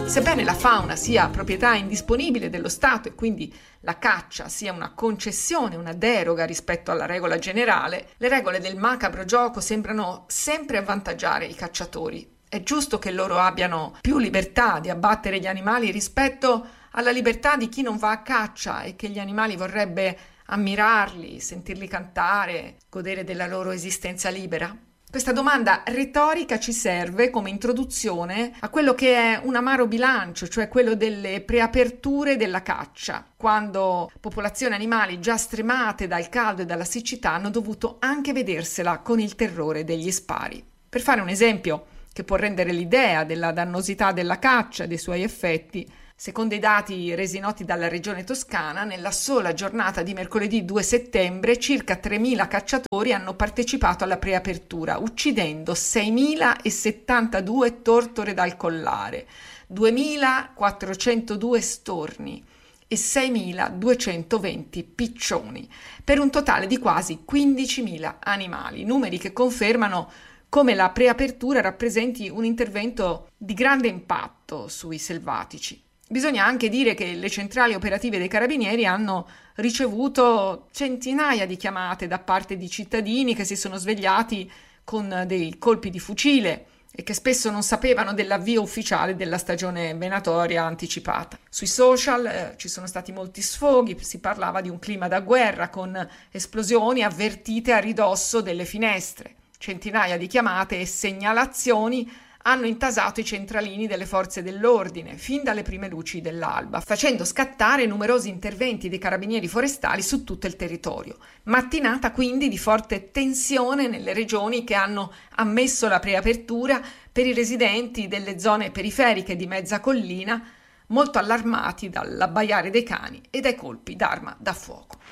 Sebbene la fauna sia proprietà indisponibile dello Stato e quindi la caccia sia una concessione, una deroga rispetto alla regola generale, le regole del macabro gioco sembrano sempre avvantaggiare i cacciatori. È giusto che loro abbiano più libertà di abbattere gli animali rispetto alla libertà di chi non va a caccia e che gli animali vorrebbe ammirarli, sentirli cantare, godere della loro esistenza libera? Questa domanda retorica ci serve come introduzione a quello che è un amaro bilancio, cioè quello delle preaperture della caccia, quando popolazioni animali già stremate dal caldo e dalla siccità hanno dovuto anche vedersela con il terrore degli spari. Per fare un esempio che può rendere l'idea della dannosità della caccia e dei suoi effetti, secondo i dati resi noti dalla regione Toscana, nella sola giornata di mercoledì 2 settembre circa 3.000 cacciatori hanno partecipato alla preapertura, uccidendo 6.072 tortore dal collare, 2.402 storni e 6.220 piccioni, per un totale di quasi 15.000 animali, numeri che confermano come la preapertura rappresenti un intervento di grande impatto sui selvatici. Bisogna anche dire che le centrali operative dei Carabinieri hanno ricevuto centinaia di chiamate da parte di cittadini che si sono svegliati con dei colpi di fucile e che spesso non sapevano dell'avvio ufficiale della stagione venatoria anticipata. Sui social ci sono stati molti sfoghi, si parlava di un clima da guerra con esplosioni avvertite a ridosso delle finestre. Centinaia di chiamate e segnalazioni hanno intasato i centralini delle forze dell'ordine fin dalle prime luci dell'alba, facendo scattare numerosi interventi dei carabinieri forestali su tutto il territorio. Mattinata quindi di forte tensione nelle regioni che hanno ammesso la preapertura per i residenti delle zone periferiche di mezza collina, molto allarmati dall'abbaiare dei cani e dai colpi d'arma da fuoco.